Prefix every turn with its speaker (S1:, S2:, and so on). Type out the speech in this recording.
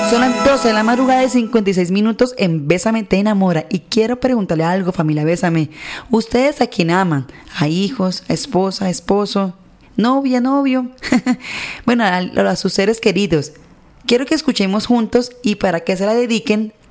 S1: Son las 12 de la madrugada y 56 minutos en Bésame te enamora. Y quiero preguntarle algo, familia Bésame. ¿Ustedes a quién aman? ¿A hijos, a esposa, esposo, novia, novio? Bueno, a sus seres queridos. Quiero que escuchemos juntos y para que se la dediquen